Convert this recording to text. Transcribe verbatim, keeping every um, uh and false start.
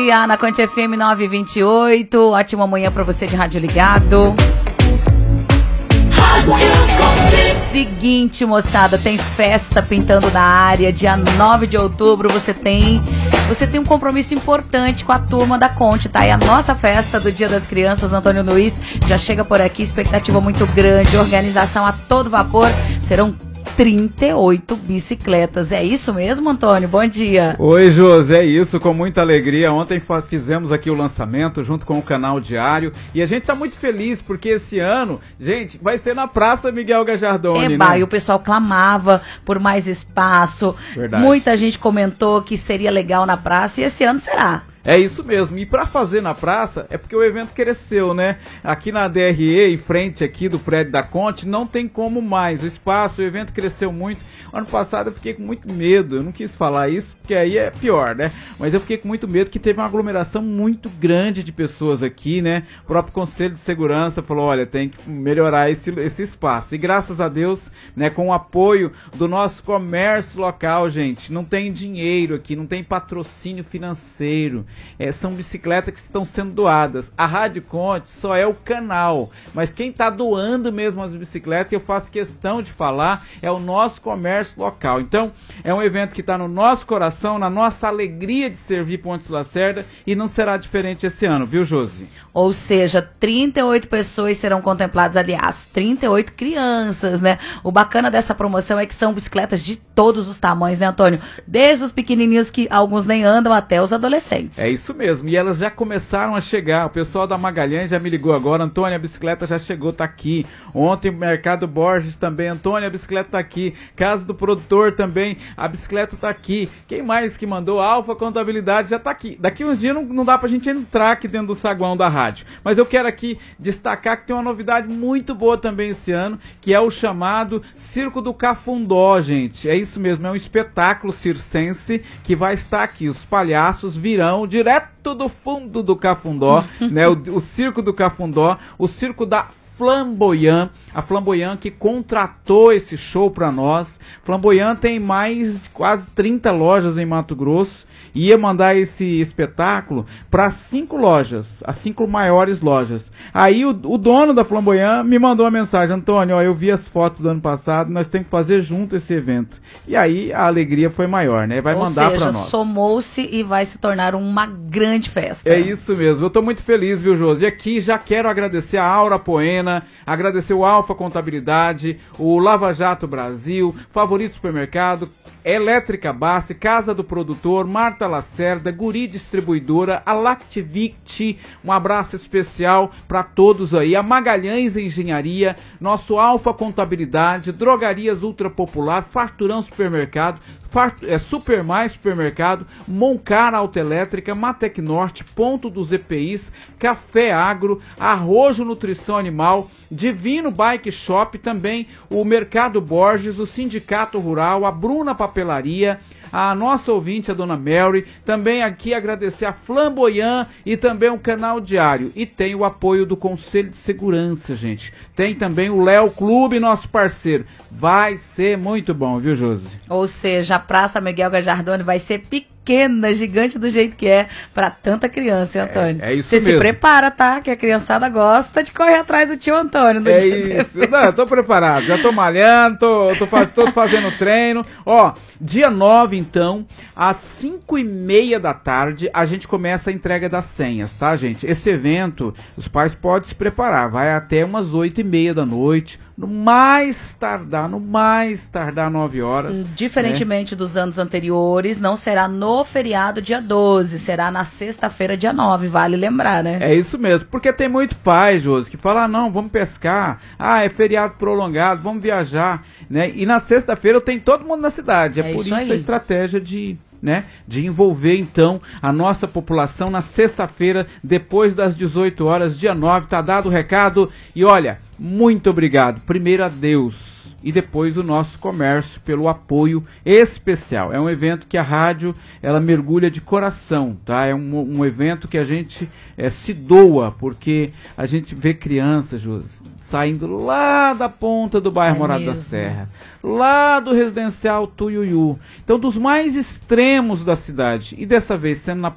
dia na Conte F M nove e vinte e oito. Ótima manhã pra você de rádio ligado. Seguinte, moçada, tem festa pintando na área. Dia nove de outubro você tem Você tem um compromisso importante com a turma da Conte, tá? E a nossa festa do Dia das Crianças, Antônio Luiz, já chega por aqui, expectativa muito grande, organização a todo vapor. Serão trinta e oito bicicletas. É isso mesmo, Antônio? Bom dia. Oi, José, é isso, com muita alegria. Ontem fizemos aqui o lançamento junto com o Canal Diário e a gente tá muito feliz porque esse ano, gente, vai ser na Praça Miguel Gajardoni, Eba, né? E o pessoal clamava por mais espaço. Verdade. Muita gente comentou que seria legal na praça e esse ano será. É isso mesmo, e para fazer na praça é porque o evento cresceu, né? Aqui na D R E, em frente aqui do prédio da Conte, não tem como mais, o espaço, o evento cresceu muito. Ano passado eu fiquei com muito medo, eu não quis falar isso, porque aí é pior, né? Mas eu fiquei com muito medo que teve uma aglomeração muito grande de pessoas aqui, né? O próprio Conselho de Segurança falou, olha, tem que melhorar esse, esse espaço. E graças a Deus, né, com o apoio do nosso comércio local, gente, não tem dinheiro aqui, não tem patrocínio financeiro. É, são bicicletas que estão sendo doadas. A Rádio Conte só é o canal, mas quem está doando mesmo as bicicletas, e eu faço questão de falar, é o nosso comércio local. Então, é um evento que está no nosso coração, na nossa alegria de servir Pontes Lacerda, e não será diferente esse ano, viu, Josi? Ou seja, trinta e oito pessoas serão contempladas, aliás, trinta e oito crianças, né? O bacana dessa promoção é que são bicicletas de todos os tamanhos, né, Antônio? Desde os pequenininhos, que alguns nem andam, até os adolescentes. É isso mesmo, e elas já começaram a chegar. O pessoal da Magalhães já me ligou agora, Antônio, a bicicleta já chegou, tá aqui. Ontem o Mercado Borges também, Antônio, a bicicleta tá aqui. Casa do Produtor também, a bicicleta tá aqui. Quem mais que mandou? Alfa Contabilidade já tá aqui. Daqui uns dias não, não dá pra gente entrar aqui dentro do saguão da rádio. Mas eu quero aqui destacar que tem uma novidade muito boa também esse ano, que é o chamado Circo do Cafundó, gente. É isso mesmo, é um espetáculo circense que vai estar aqui. Os palhaços virão direto do fundo do Cafundó, né? O, o Circo do Cafundó, o Circo da Flamboyant, a Flamboyant que contratou esse show para nós. Flamboyant tem mais de quase trinta lojas em Mato Grosso e ia mandar esse espetáculo para cinco lojas, as cinco maiores lojas. Aí o, o dono da Flamboyant me mandou uma mensagem, Antônio, ó, eu vi as fotos do ano passado, nós temos que fazer junto esse evento. E aí a alegria foi maior, né? Vai Ou mandar para seja, nós. Somou-se e vai se tornar uma grande festa. É isso mesmo, eu tô muito feliz, viu, Josi? E aqui já quero agradecer a Aura Poena, agradecer o Alfa Contabilidade, o Lava Jato Brasil, Favorito Supermercado, Elétrica Bassi, Casa do Produtor, Marta Lacerda, Guri Distribuidora, a Lactivict, um abraço especial para todos aí, a Magalhães Engenharia, nosso Alfa Contabilidade, Drogarias Ultra Popular, Farturão Supermercado, Fart, é, Super Mais Supermercado, Moncar Autoelétrica, Matec Norte, Ponto dos E P Is, Café Agro, Arrojo Nutrição Animal, Divino Bike Shop, também o Mercado Borges, o Sindicato Rural, a Bruna Papelaria, a nossa ouvinte, a Dona Mary, também aqui agradecer a Flamboyant e também o Canal Diário. E tem o apoio do Conselho de Segurança, gente. Tem também o Léo Clube, nosso parceiro. Vai ser muito bom, viu, Josi? Ou seja, a Praça Miguel Gajardoni vai ser pequena, gigante do jeito que é, para tanta criança, hein, Antônio? É, é isso Você mesmo. se prepara, tá? Que a criançada gosta de correr atrás do tio Antônio. No É dia isso. Não, eu tô preparado. Já tô malhando, tô, tô, faz, tô fazendo treino. Ó, dia nove, então, às cinco e meia da tarde, a gente começa a entrega das senhas, tá, gente? Esse evento, os pais podem se preparar. Vai até umas oito e meia da noite. No mais tardar, no mais tardar nove horas. Diferentemente, né, dos anos anteriores, não será no feriado dia doze, será na sexta-feira dia nove, vale lembrar, né? É isso mesmo, porque tem muito pai, Josi, que fala, ah, não, vamos pescar, ah, é feriado prolongado, vamos viajar, né? E na sexta-feira eu tenho todo mundo na cidade, é, é por isso, isso a estratégia de... né, de envolver então a nossa população na sexta-feira, depois das dezoito horas, dia nove, tá dado o recado. E olha, muito obrigado, primeiro a Deus e depois o nosso comércio pelo apoio especial. É um evento que a rádio, ela mergulha de coração, tá? É um, um evento que a gente é, se doa, porque a gente vê crianças, José, saindo lá da ponta do bairro é Morada mesmo. da Serra, lá do residencial Tuiuiu, então dos mais extremos da cidade, e dessa vez sendo na